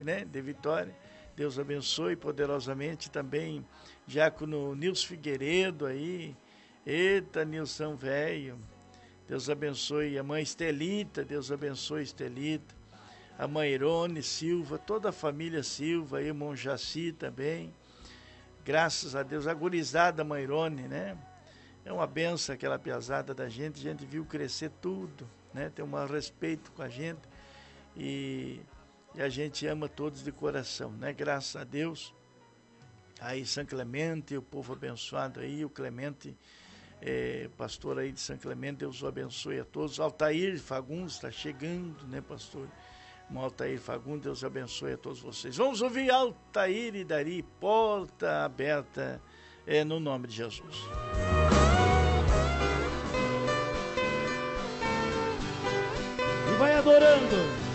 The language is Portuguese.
né, de Vitória. Deus abençoe poderosamente também. Diácono Nilson Figueiredo aí. Eita, Nilson velho. Deus abençoe a mãe Estelita. Deus abençoe Estelita. A mãe Irone Silva. Toda a família Silva aí. Irmão Jaci também. Graças a Deus. A gurizada mãe Irone, né? É uma benção aquela piazada da gente. A gente viu crescer tudo, né? Tem um respeito com a gente. E a gente ama todos de coração, né? Graças a Deus. Aí São Clemente, o povo abençoado aí, o Clemente, pastor aí de São Clemente, Deus o abençoe a todos. Altair Fagundes está chegando, né, pastor? Altair Fagundes, Deus abençoe a todos vocês. Vamos ouvir Altair e Dari, porta aberta, no nome de Jesus. E vai adorando.